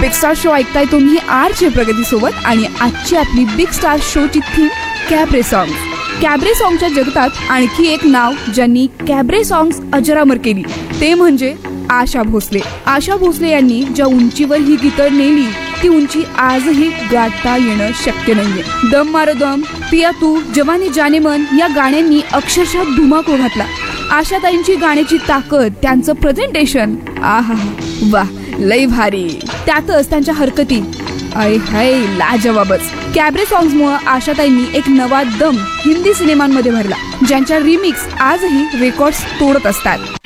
Big star show ऐकताय तुम्ही RJ प्रगती सोबत आणि आजची आपली बिग स्टार शोची थीम कॅबरे सॉंग्स. कॅबरे सॉंगच्या जगतात आणखी एक नाव ज्यांनी कॅबरे सॉंग्स अजरामर केली ते म्हणजे आशा भोसले. आशा भोसले यांनी ज्या उंचीवर ही गीतं नेली ती उंची आजही गाठता येणं शक्य नाहीये. दम मारो दम, पिया तू, जवानी जाने मन या गाण्यांनी अक्षरशः धुमाकूळ घातला. आशाताईंची गाण्याची ताकद, त्यांचं प्रेझेंटेशन, आहा वा लय भारी. त्यातच त्यांच्या हरकती, आय हाय लाजवाबच. कॅबरे सॉंग्समुळे आशाताईंनी एक नवा दम हिंदी सिनेमांमध्ये भरला, ज्यांच्या रिमिक्स आजही रेकॉर्ड्स तोडत असतात.